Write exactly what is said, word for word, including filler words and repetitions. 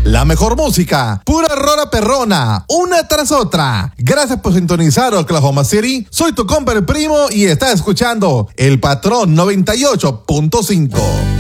La mejor música, pura rola perrona, una tras otra. Gracias por sintonizar Oklahoma City. Soy tu compa el primo y estás escuchando El Patrón noventa y ocho punto cinco.